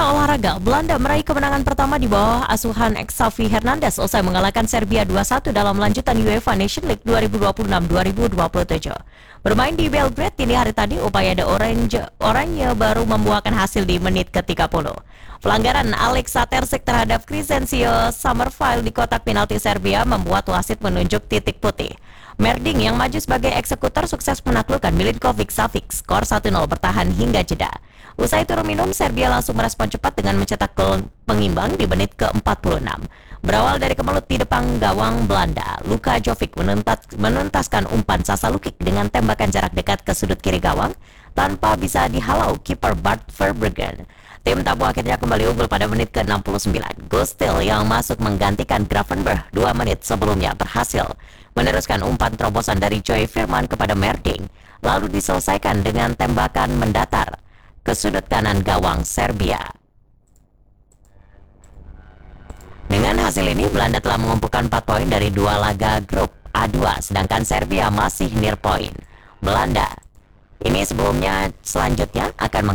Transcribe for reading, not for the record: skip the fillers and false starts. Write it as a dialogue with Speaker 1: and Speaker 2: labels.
Speaker 1: Berita olahraga, Belanda meraih kemenangan pertama di bawah asuhan Xavi Hernandez usai mengalahkan Serbia 2-1 dalam lanjutan UEFA Nation League 2026-2027. Bermain di Belgrade dini hari tadi, upaya The Oranje baru membuahkan hasil di menit ke-30. Pelanggaran Alexa Terzic terhadap Crescencio Summerville di kotak penalti Serbia membuat wasit menunjuk titik putih. Merding yang maju sebagai eksekutor sukses menaklukkan Milinkovic Savic, skor 1-0 bertahan hingga jeda. Usai turun minum, Serbia langsung merespon cepat dengan mencetak gol pengimbang di menit ke-46. Berawal dari kemelut di depan gawang Belanda, Luka Jovic menuntaskan umpan Sasa Lukic dengan tembakan jarak dekat ke sudut kiri gawang tanpa bisa dihalau kiper Bart Verbruggen. Tim tamu akhirnya kembali unggul pada menit ke-69. Gustil yang masuk menggantikan Gravenberch 2 menit sebelumnya berhasil meneruskan umpan terobosan dari Joy Firman kepada Merding, lalu diselesaikan dengan tembakan mendatar ke sudut kanan gawang Serbia. Dengan hasil ini, Belanda telah mengumpulkan 4 poin dari 2 laga grup A2, sedangkan Serbia masih nil poin. Belanda ini selanjutnya akan